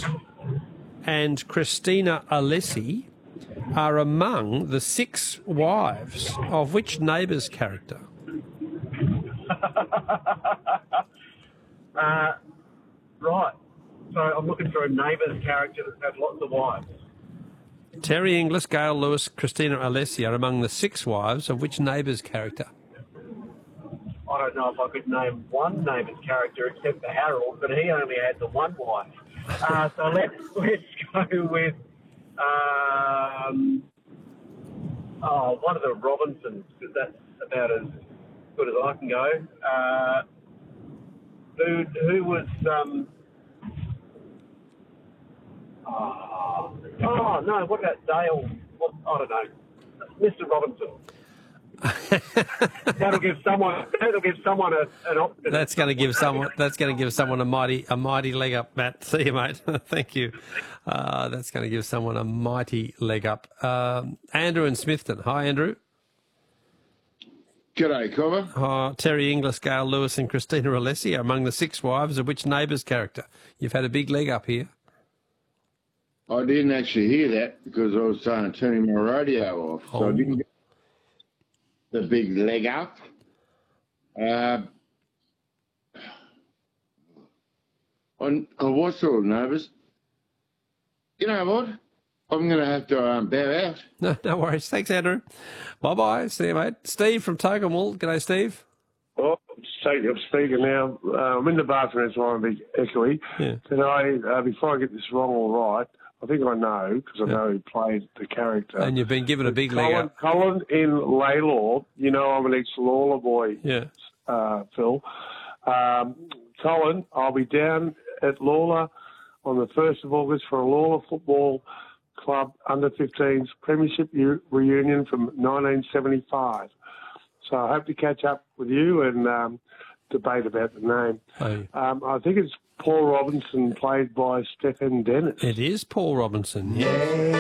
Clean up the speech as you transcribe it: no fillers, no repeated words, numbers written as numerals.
and Christina Alessi are among the 6 wives of which Neighbours character? Right. So I'm looking for a Neighbours character that's had lots of wives. Terry Inglis, Gail Lewis, Christina Alessi are among the 6 wives of which Neighbours character? I don't know if I could name one Neighbours character except for Harold, but he only had the one wife. So let's go with one of the Robinsons, because that's about as good as I can go. Who was no, what about Dale? I don't know. Mr. Robinson. That'll give someone an option. That's going to give someone a mighty leg up, Matt. See you, mate. Thank you. That's going to give someone a mighty leg up. Andrew in Smithton. Hi, Andrew. G'day, Cobber. Terry Inglis, Gail Lewis and Christina Alessi are among the 6 wives of which Neighbours character? You've had a big leg up here. I didn't actually hear that because I was turning my radio off, so I didn't get the big leg up. On what sort of Neighbours? You know what? I'm going to have to bow out. No worries. Thanks, Andrew. Bye-bye. See you, mate. Steve from Tocumwal. G'day, Steve. Oh, I'm speaking now. I'm in the bathroom, that's why I'm a bit echoey. Yeah. Can I, before I get this wrong or right, I think I know, because I know he played the character. And you've been given a big leg up. Colin in Laylaw, you know I'm an ex-Lawler boy, Yeah. Phil. Colin, I'll be down at Lawler on the 1st of August for a Lawler Football Club Under-15s Premiership reunion from 1975. So I hope to catch up with you and debate about the name. I think it's Paul Robinson, played by Stephen Dennis. It is Paul Robinson, yeah.